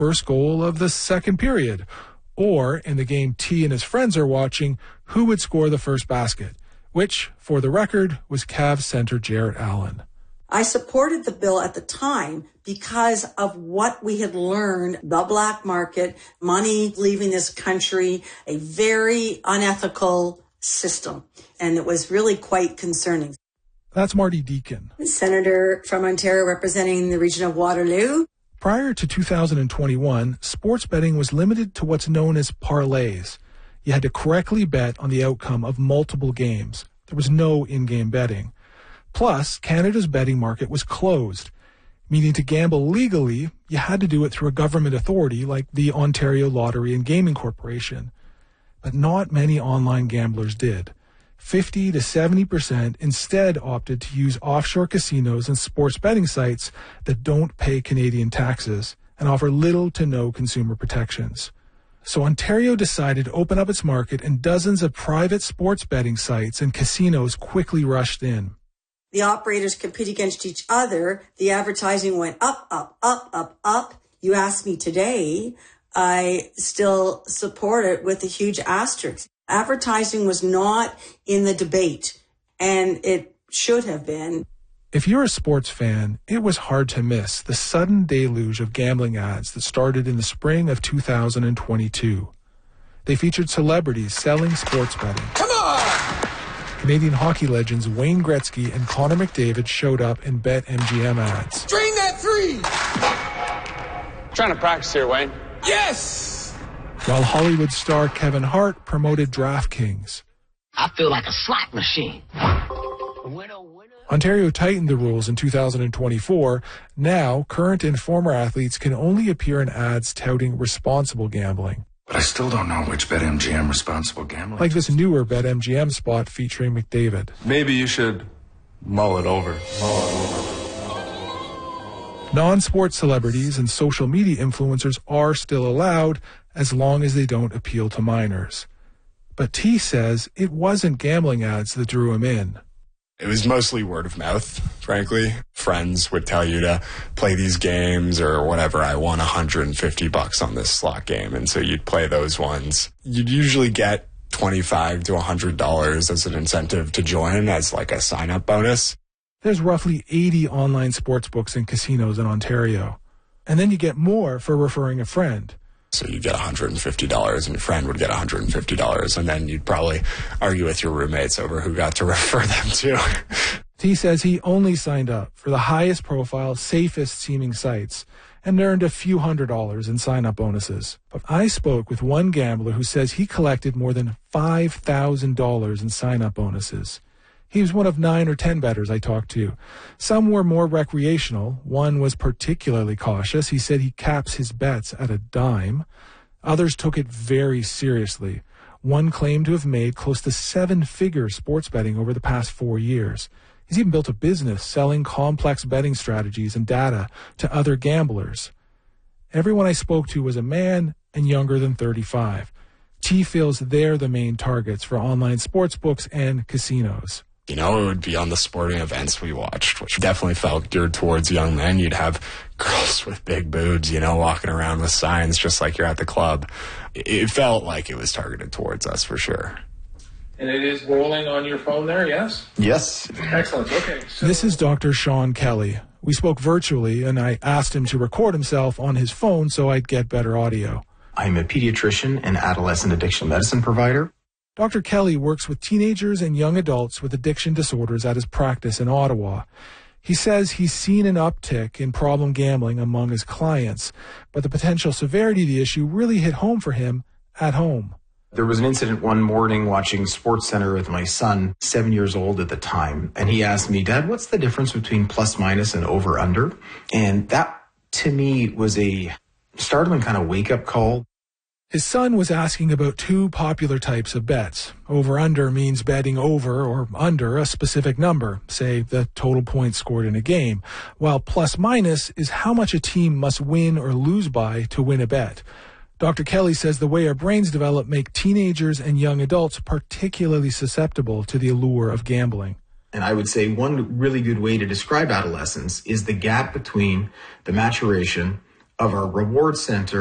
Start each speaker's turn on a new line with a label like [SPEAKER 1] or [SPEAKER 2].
[SPEAKER 1] first goal of the second period, or in the game T and his friends are watching, who would score the first basket, which, for the record, was Cavs center Jarrett Allen.
[SPEAKER 2] I supported the bill at the time because of what we had learned, the black market, money leaving this country, a very unethical system. And it was really quite concerning.
[SPEAKER 1] That's Marty Deacon,
[SPEAKER 2] Senator from Ontario representing the region of Waterloo.
[SPEAKER 1] Prior to 2021, sports betting was limited to what's known as parlays. You had to correctly bet on the outcome of multiple games. There was no in-game betting. Plus, Canada's betting market was closed, meaning to gamble legally, you had to do it through a government authority like the Ontario Lottery and Gaming Corporation. But not many online gamblers did. 50 to 70% instead opted to use offshore casinos and sports betting sites that don't pay Canadian taxes and offer little to no consumer protections. So Ontario decided to open up its market, and dozens of private sports betting sites and casinos quickly rushed in.
[SPEAKER 2] The operators compete against each other. The advertising went up, up, up, up, up. You ask me today, I still support it with a huge asterisk. Advertising was not in the debate, and it should have been.
[SPEAKER 1] If you're a sports fan, it was hard to miss the sudden deluge of gambling ads that started in the spring of 2022. They featured celebrities selling sports betting.
[SPEAKER 3] Come on!
[SPEAKER 1] Canadian hockey legends Wayne Gretzky and Connor McDavid showed up in BetMGM ads.
[SPEAKER 3] Drain that three!
[SPEAKER 4] Trying to practice here, Wayne.
[SPEAKER 3] Yes!
[SPEAKER 1] While Hollywood star Kevin Hart promoted DraftKings.
[SPEAKER 5] I feel like a slot machine.
[SPEAKER 1] Ontario tightened the rules in 2024. Now, current and former athletes can only appear in ads touting responsible gambling.
[SPEAKER 6] But I still don't know which BetMGM responsible gambling.
[SPEAKER 1] Like this newer BetMGM spot featuring McDavid.
[SPEAKER 6] Maybe you should mull it over.
[SPEAKER 1] Non-sports celebrities and social media influencers are still allowed as long as they don't appeal to minors. But T says it wasn't gambling ads that drew him in.
[SPEAKER 7] It was mostly word of mouth, frankly. Friends would tell you to play these games or whatever. I won $150 on this slot game. And so you'd play those ones. You'd usually get $25 to $100 as an incentive to join as like a sign-up bonus.
[SPEAKER 1] There's roughly 80 online sports books and casinos in Ontario. And then you get more for referring a friend.
[SPEAKER 7] So you get $150 and your friend would get $150, and then you'd probably argue with your roommates over who got to refer them to.
[SPEAKER 1] T says he only signed up for the highest profile, safest seeming sites and earned a few $100s in sign-up bonuses. But I spoke with one gambler who says he collected more than $5,000 in sign-up bonuses. He was one of 9 or 10 bettors I talked to. Some were more recreational. One was particularly cautious. He said he caps his bets at a dime. Others took it very seriously. One claimed to have made close to 7-figure sports betting over the past 4 years. He's even built a business selling complex betting strategies and data to other gamblers. Everyone I spoke to was a man and younger than 35. T feels they're the main targets for online sports books and casinos.
[SPEAKER 7] You know, it would be on the sporting events we watched, which definitely felt geared towards young men. You'd have girls with big boobs, you know, walking around with signs just like you're at the club. It felt like it was targeted towards us for sure.
[SPEAKER 8] And it is rolling on your phone there, yes?
[SPEAKER 7] Yes.
[SPEAKER 8] Excellent. Okay. So
[SPEAKER 1] This is Dr. Sean Kelly. We spoke virtually, and I asked him to record himself on his phone so I'd get better audio.
[SPEAKER 9] I'm a pediatrician and adolescent addiction medicine provider.
[SPEAKER 1] Dr. Kelly works with teenagers and young adults with addiction disorders at his practice in Ottawa. He says he's seen an uptick in problem gambling among his clients, but the potential severity of the issue really hit home for him at home.
[SPEAKER 9] There was an incident one morning watching SportsCenter with my son, 7 years old at the time, and he asked me, "Dad, what's the difference between plus minus and over under?" And that to me was a startling kind of wake-up call.
[SPEAKER 1] His son was asking about 2 popular types of bets. Over-under means betting over or under a specific number, say the total points scored in a game, while plus-minus is how much a team must win or lose by to win a bet. Dr. Kelly says the way our brains develop make teenagers and young adults particularly susceptible to the allure of gambling.
[SPEAKER 9] And I would say one really good way to describe adolescence is the gap between the maturation of our reward center